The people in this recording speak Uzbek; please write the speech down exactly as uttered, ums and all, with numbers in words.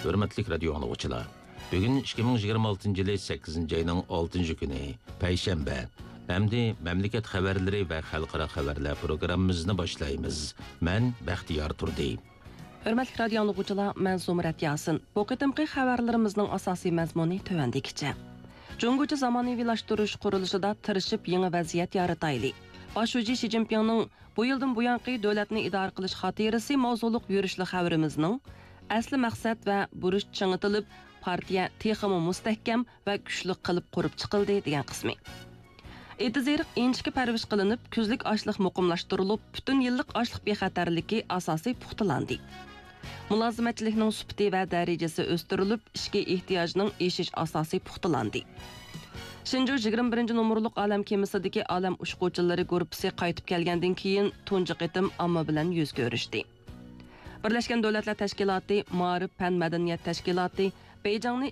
Hürmetlik radyo anlıqçılar. Bugün ikki ming yigirma oltinchi yılı sakkizinchi ayning oltinchi kuni payshanba. Hamda mamlakat xabarlari va xalqaro xabarlar programmamizni boshlaymiz. Men Baxtiyor Turdi. Hürmetlik radyo anlıqçılar, men Zumrat Yasin. Bu qitimqi xabarlarimizning asosiy mazmuni tövendikicha. Cungucu zamanaviylashtirish qurilishida tirishib yangi vaziyat yaratayli. Başuji Xi Jinpingning bu yildan buyanqi davlatni idora qilish xotirasi mavzuliq yurishli xabarimizning asli maqsad va burish ching'itilib, partiya texmi mustahkam va kuchli qilib qurib chiqildi degan qismi. Etizeriq inchki parvish qilinib, kuzlik ochliq muqimlashtirilib, butun yillik ochliq bexatarligi asosiy puxtalandi. Mulozimatchilikning sifati va darajasi o'stirilib, ishga ehtiyojning eshish asosiy puxtalandi. Shinju yigirma birinchi nomerlik olam kemisidagi olam ushquvchilari guruhi qaytib kelgandan keyin tunji qitim omma bilan yuz ko'rishdi. Birlashgan Davlatlar Tashkiloti, Ma'rif fan madaniyat tashkiloti Beyjingni